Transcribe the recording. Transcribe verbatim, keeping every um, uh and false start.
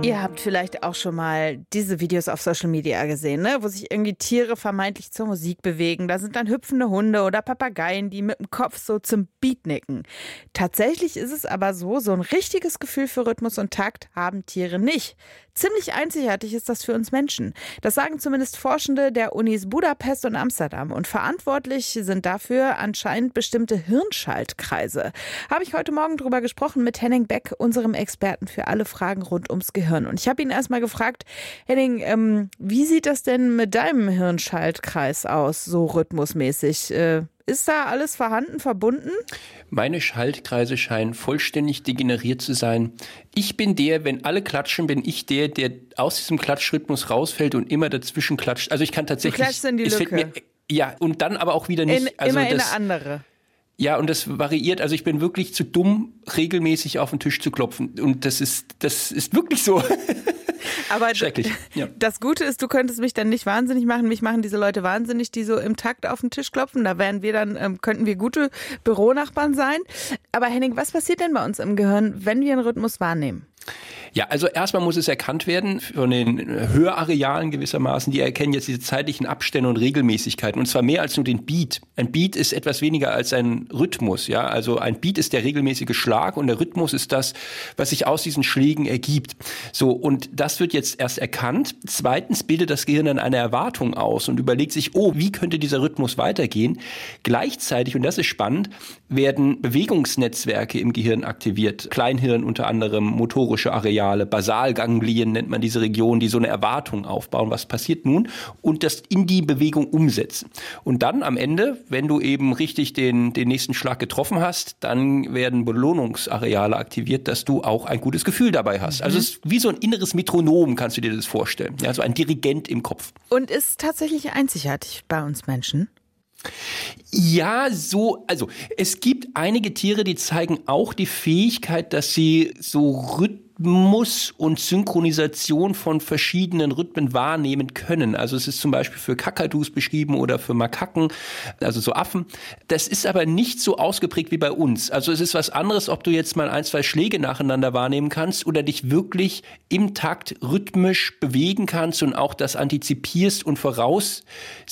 Ihr habt vielleicht auch schon mal diese Videos auf Social Media gesehen, ne? Wo sich irgendwie Tiere vermeintlich zur Musik bewegen. Da sind dann hüpfende Hunde oder Papageien, die mit dem Kopf so zum Beat nicken. Tatsächlich ist es aber so, so ein richtiges Gefühl für Rhythmus und Takt haben Tiere nicht. Ziemlich einzigartig ist das für uns Menschen. Das sagen zumindest Forschende der Unis Budapest und Amsterdam. Und verantwortlich sind dafür anscheinend bestimmte Hirnschaltkreise. Habe ich heute Morgen drüber gesprochen mit Henning Beck, unserem Experten für alle Fragen rund ums Gehirn. Und ich habe ihn erst mal gefragt, Henning, ähm, wie sieht das denn mit deinem Hirnschaltkreis aus, so rhythmusmäßig? Äh, Ist da alles vorhanden, verbunden? Meine Schaltkreise scheinen vollständig degeneriert zu sein. Ich bin der, wenn alle klatschen, bin ich der, der aus diesem Klatschrhythmus rausfällt und immer dazwischen klatscht. Also ich kann tatsächlich... Du klatschst in die es Lücke. Fällt mir, ja, und dann aber auch wieder nicht. In, also immer das, in eine andere. Ja, und das variiert. Also ich bin wirklich zu dumm, regelmäßig auf den Tisch zu klopfen. Und das ist, das ist wirklich so. Aber schrecklich. Ja. Das Gute ist, du könntest mich dann nicht wahnsinnig machen. Mich machen diese Leute wahnsinnig, die so im Takt auf den Tisch klopfen. Da wären wir dann, ähm, könnten wir gute Büronachbarn sein. Aber Henning, was passiert denn bei uns im Gehirn, wenn wir einen Rhythmus wahrnehmen? Ja, also erstmal muss es erkannt werden von den Hörarealen gewissermaßen. Die erkennen jetzt diese zeitlichen Abstände und Regelmäßigkeiten. Und zwar mehr als nur den Beat. Ein Beat ist etwas weniger als ein Rhythmus. Ja, also ein Beat ist der regelmäßige Schlag und der Rhythmus ist das, was sich aus diesen Schlägen ergibt. So, und das wird jetzt erst erkannt. Zweitens bildet das Gehirn dann eine Erwartung aus und überlegt sich, oh, wie könnte dieser Rhythmus weitergehen? Gleichzeitig, und das ist spannend, werden Bewegungsnetzwerke im Gehirn aktiviert. Kleinhirn unter anderem, motorische Areale. Basalganglien nennt man diese Region, die so eine Erwartung aufbauen. Was passiert nun? Und das in die Bewegung umsetzen. Und dann am Ende, wenn du eben richtig den, den nächsten Schlag getroffen hast, dann werden Belohnungsareale aktiviert, dass du auch ein gutes Gefühl dabei hast. Mhm. Also es ist wie so ein inneres Metronom, kannst du dir das vorstellen. Ja, so ein Dirigent im Kopf. Und ist tatsächlich einzigartig bei uns Menschen? Ja, so, also es gibt einige Tiere, die zeigen auch die Fähigkeit, dass sie so Rhythmus und Synchronisation von verschiedenen Rhythmen wahrnehmen können. Also es ist zum Beispiel für Kakadus beschrieben oder für Makaken, also so Affen. Das ist aber nicht so ausgeprägt wie bei uns. Also es ist was anderes, ob du jetzt mal ein, zwei Schläge nacheinander wahrnehmen kannst oder dich wirklich im Takt rhythmisch bewegen kannst und auch das antizipierst und voraus